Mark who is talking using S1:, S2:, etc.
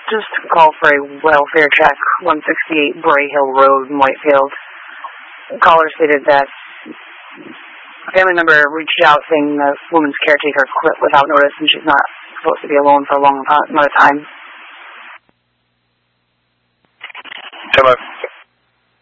S1: Just call for a welfare check, 168 Bray Hill Road in Whitefield. The caller stated that a family member reached out saying the woman's caretaker quit without notice and she's not supposed to be alone for a long amount of time.
S2: Hello.